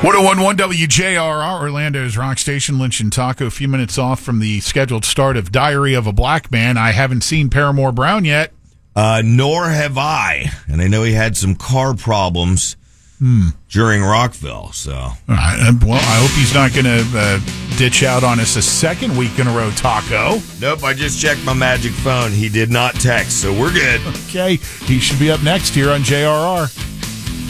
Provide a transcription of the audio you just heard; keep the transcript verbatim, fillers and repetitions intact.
one oh one point one W J R R, Orlando's rock station. Lynch and Taco, a few minutes off from the scheduled start of Diary of a Black Man. I haven't seen Paramore Brown yet. Uh, nor have I. And I know he had some car problems hmm. during Rockville. So, All right. Well, I hope he's not going to uh, ditch out on us a second week in a row, Taco. Nope, I just checked my magic phone. He did not text, so we're good. Okay, he should be up next here on J R R.